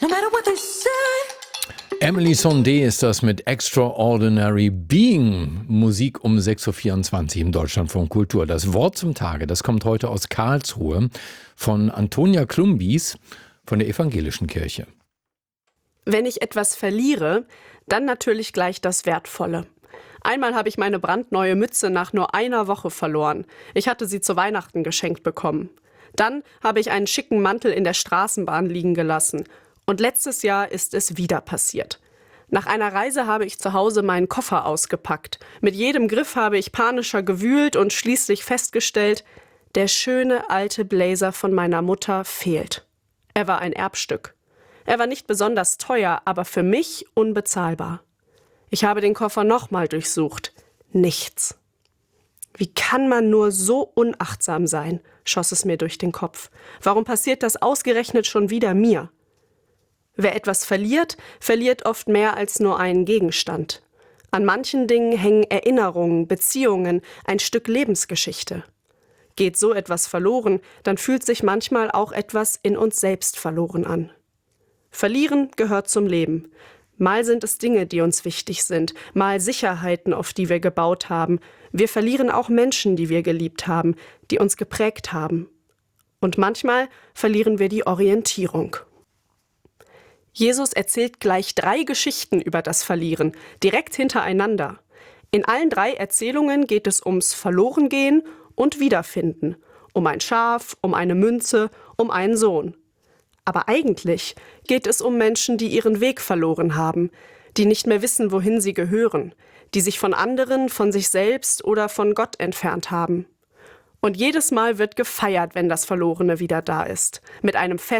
matter what they say. Emily Sondé ist das mit Extraordinary Being. Musik um 6.24 Uhr im Deutschlandfunk Kultur. Das Wort zum Tage, das kommt heute aus Karlsruhe von Antonia Klumbis von der Evangelischen Kirche. Wenn ich etwas verliere, dann natürlich gleich das Wertvolle. Einmal habe ich meine brandneue Mütze nach nur einer Woche verloren. Ich hatte sie zu Weihnachten geschenkt bekommen. Dann habe ich einen schicken Mantel in der Straßenbahn liegen gelassen. Und letztes Jahr ist es wieder passiert. Nach einer Reise habe ich zu Hause meinen Koffer ausgepackt. Mit jedem Griff habe ich panischer gewühlt und schließlich festgestellt, der schöne alte Blazer von meiner Mutter fehlt. Er war ein Erbstück. Er war nicht besonders teuer, aber für mich unbezahlbar. Ich habe den Koffer nochmal durchsucht. Nichts. Wie kann man nur so unachtsam sein, schoss es mir durch den Kopf. Warum passiert das ausgerechnet schon wieder mir? Wer etwas verliert, verliert oft mehr als nur einen Gegenstand. An manchen Dingen hängen Erinnerungen, Beziehungen, ein Stück Lebensgeschichte. Geht so etwas verloren, dann fühlt sich manchmal auch etwas in uns selbst verloren an. Verlieren gehört zum Leben. Mal sind es Dinge, die uns wichtig sind, mal Sicherheiten, auf die wir gebaut haben. Wir verlieren auch Menschen, die wir geliebt haben, die uns geprägt haben. Und manchmal verlieren wir die Orientierung. Jesus erzählt gleich 3 Geschichten über das Verlieren, direkt hintereinander. In allen 3 Erzählungen geht es ums Verlorengehen und Wiederfinden, um ein Schaf, um eine Münze, um einen Sohn. Aber eigentlich geht es um Menschen, die ihren Weg verloren haben, die nicht mehr wissen, wohin sie gehören, die sich von anderen, von sich selbst oder von Gott entfernt haben. Und jedes Mal wird gefeiert, wenn das Verlorene wieder da ist, mit einem Fest.